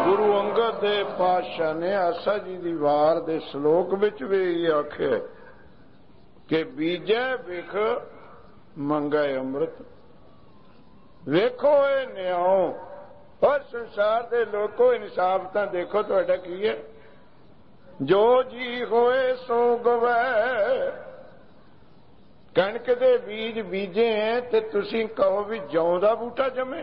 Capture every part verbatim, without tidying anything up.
गुरु अंगद दे पातशाह ने आसा जी दी वार दे श्लोक विच भी आखे कि बीजे बिख मंगे अमृत। वेखो ये न्याओ और संसार दे लोगों इंसाफ तां देखो तुहाडा की है। जो जी होए सो गवै। कणक दे बीज बीजे हैं ते तुसीं कहो भी जौ दा बूटा जमे।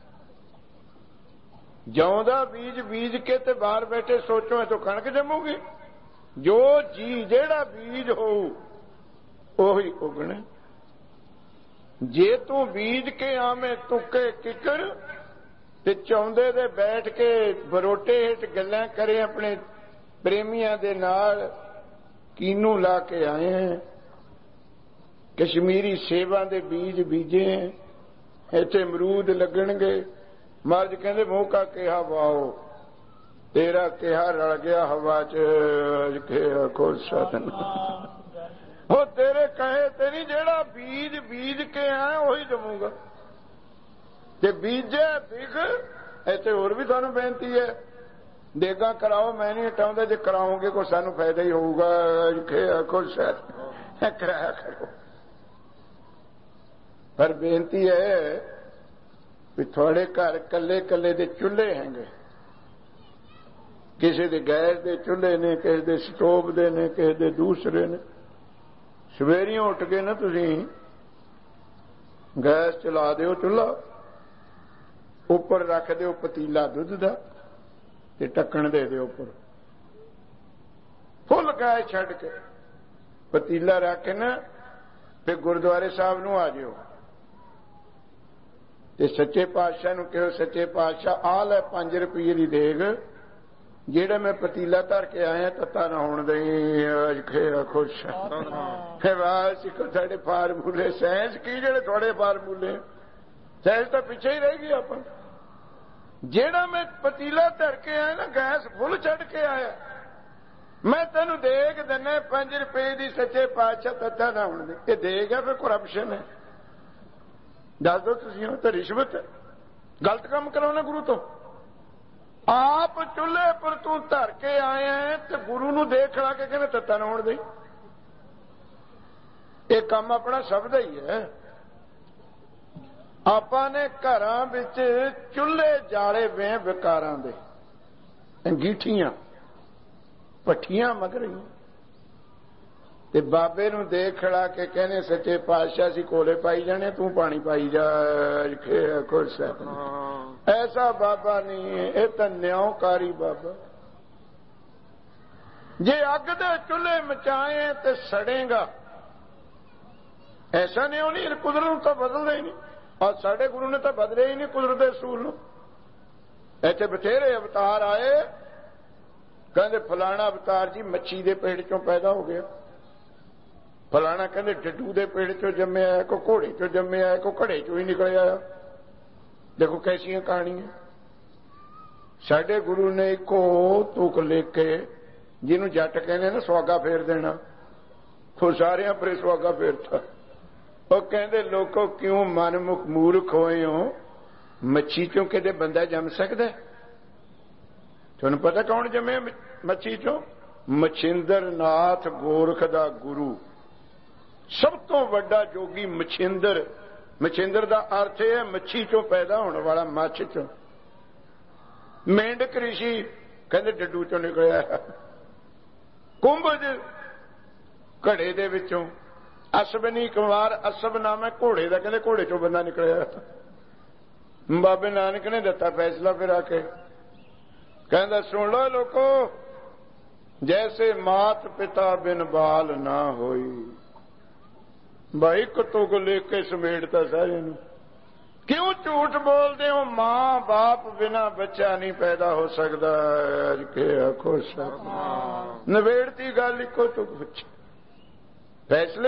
जौ दा बीज बीज के ते बाहर बैठे सोचो तो कणक जमूगी। जो जी जेड़ा बीज हो ओही उगने। जे तू बीज के आवे तुके किकड़ ते चौंदे दे बैठ के बरोटे हेठ गल्लां करे अपने प्रेमियां दे नाल कीनू ला के आए हैं। कश्मीरी सेवा दे बीज बीजे हैं। इत्थे अमरूद लगणगे। महाराज कहंदे मूंह का केहा वाओ तेरा केहा रल गया हवा च खोल सदन। वो तेरे कहे तेरी जेड़ा बीज बीज के आए वही जमूगा। ते बीजे बिग इत्थे होर भी तुहानूं बेनती है देगा कराओ मैं नहीं हटाऊंगा। जे कराओगे को सानूं फायदा ही होऊगा। खुश है कराया करो। पर बेनती है भी थोड़े घर कले कले दे चूल्हे हैंगे। किसी दे गैस दे चूल्हे ने किसी दे स्टोव दे ने किसी दे दूसरे ने। सवेरियों उठ के ना तुसीं गैस चला दिओ चूल्हा उपर रख दिओ पतीला दुध दा ते ढक्कन दे दिओ उपर फुल गैस छड्ड के पतीला रख के ना फिर गुरुद्वारे साहब नूं आ जिओ ते सच्चे पातशाह नूं कहो सच्चे पातशाह आ लै पांच रुपये दी देग जेड़ा मैं पतीला धर के आया तत्ता ना होण दई। खुश सिखो साडे फार्मूले साइंस की जेड़े थोड़े फार्मूले साइंस तो पिछे ही रह गई। अपन जेड़ा मैं पतीला धर के आया ना गैस फुल चढ़ के आया मैं तेन देग देना पांच रुपये की सच्चे पातशाह तत्ता ना होण दे। देग है फिर करप्शन है। दस दो तुसीं तो रिश्वत है। गलत काम कराना गुरु तो। आप चूल्हे पर तू धर के आए हैं तो गुरु नूं देख खड़ा के कहने तत्ता ना होण दे। ये काम अपना सब दा ही है। आपां ने घरां विच चूल्हे जाले वे विकारां दे अंगीठियां भट्ठियां मग रही ते बाबे नूं देख खड़ा के कहने सच्चे पातशाह सी कोले पाई जाने तू पानी पाई जा। खुश है। ऐसा बाबा नहीं है। यह तो न्यायकारी बाबा। जे अग दे चूल्हे मचाए तो सड़ेगा। ऐसा न्याय नहीं कुदरत तो बदलता ही नहीं। और साडे गुरु ने तो बदले ही नहीं कुदरत के असूल नूं। इत्थे बथेरे अवतार आए कहते फलाना अवतार जी मच्छी के पेड़ चों पैदा हो गया। फलाना कहते डड्डू के पेड़ चों जमे आया को घोड़े चों जमे आया को घड़े चों ही निकल आया। देखो कैसियां कहानियां। साडे गुरु ने इको तुक लिख के जिन्हों जट कहने ना सुहागा फेर देना तो सारियां परे सुहागा फेरता। वो कहते लोगों क्यों मनमुख मूर्ख होए हो मच्छी चों किते बंदा जम सकता है। तुहानूं पता कौन जमे मच्छी चों? मछिंद्र नाथ गोरख दा गुरु सब तो वड्डा जोगी मछिंद्र। मछिंद्र का अर्थ है मच्छी चों पैदा होने वाला मच्छ चों। मेंढक ऋषि कहते डड्डू चों निकलिया। कुंभज घड़े दे विचों। अश्वनी कुमार असब नाम है घोड़े का कहते घोड़े चों बंदा निकलिया। बाबे नानक ने दिता फैसला फिर आके कहता सुन लो लोको जैसे मात पिता बिन बाल ना होई। भाई कुत्तों को लेके समेटता सारे नूं। क्यों झूठ बोलते हो? मां बाप बिना बच्चा नहीं पैदा हो सकता। खुश नवेड़ती गल इको तो फैसले